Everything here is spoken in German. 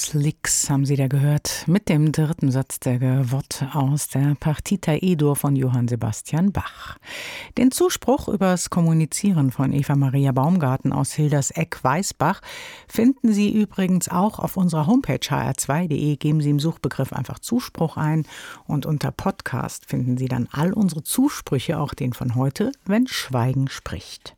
Dos Licks haben Sie da gehört, mit dem dritten Satz der Gavotte aus der Partita E-Dur von Johann Sebastian Bach. Den Zuspruch übers Kommunizieren von Eva Maria Baumgarten aus Hilderseck-Weißbach finden Sie übrigens auch auf unserer Homepage hr2.de. Geben Sie im Suchbegriff einfach Zuspruch ein und unter Podcast finden Sie dann all unsere Zusprüche, auch den von heute, wenn Schweigen spricht.